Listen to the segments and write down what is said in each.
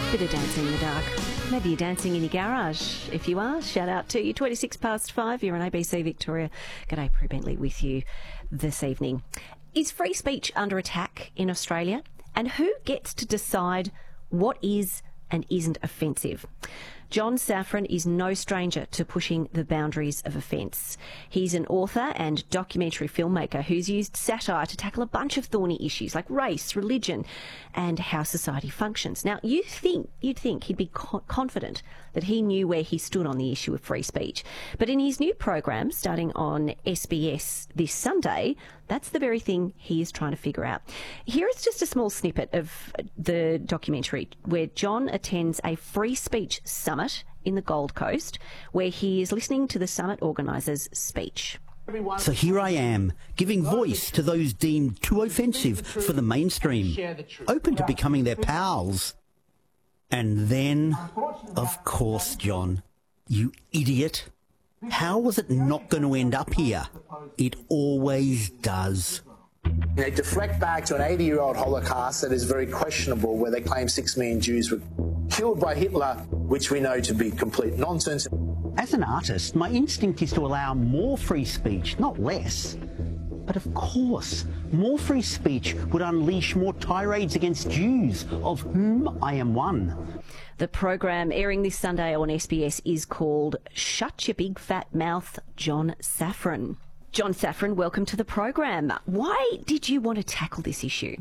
Bit of dancing in the dark. Maybe you're dancing in your garage. If you are, shout out to you. 5:26. You're on ABC Victoria. G'day, Prue Bentley with you this evening. Is free speech under attack in Australia? And who gets to decide what is and isn't offensive? John Safran is no stranger to pushing the boundaries of offence. He's an author and documentary filmmaker who's used satire to tackle a bunch of thorny issues like race, religion and how society functions. Now, you'd think he'd be confident that he knew where he stood on the issue of free speech. But in his new program, starting on SBS this Sunday, that's the very thing he is trying to figure out. Here is just a small snippet of the documentary where John attends a free speech summit in the Gold Coast, where he is listening to the summit organisers' speech. So here I am, giving voice to those deemed too offensive for the mainstream, open to becoming their pals. And then, of course, John, you idiot. How was it not going to end up here? It always does. They deflect back to an 80-year-old Holocaust that is very questionable, where they claim 6 million Jews were killed by Hitler, which we know to be complete nonsense. As an artist, my instinct is to allow more free speech, not less. But of course, more free speech would unleash more tirades against Jews, of whom I am one. The program airing this Sunday on SBS is called Shut Your Big Fat Mouth, John Safran. John Safran, welcome to the program. Why did you want to tackle this issue?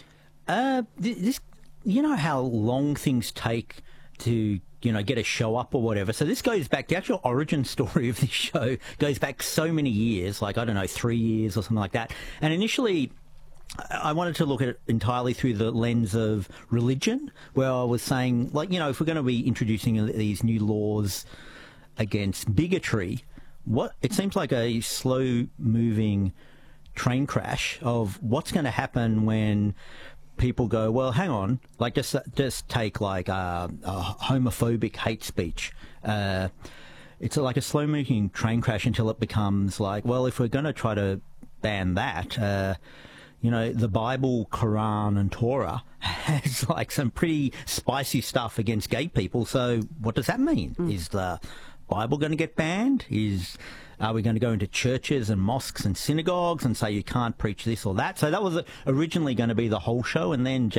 You know how long things take to, get a show up or whatever. So this goes back, the actual origin story of this show goes back so many years, 3 years or something like that. And initially, I wanted to look at it entirely through the lens of religion, where I was saying, if we're going to be introducing these new laws against bigotry, it seems like a slow-moving train crash of what's going to happen when people go, well, hang on, just take a homophobic hate speech. It's like a slow-moving train crash until it becomes like, well, if we're going to try to ban that, the Bible, Quran and Torah has some pretty spicy stuff against gay people. So what does that mean? Is the Bible going to get banned? Are we going to go into churches and mosques and synagogues and say you can't preach this or that? So that was originally going to be the whole show, and then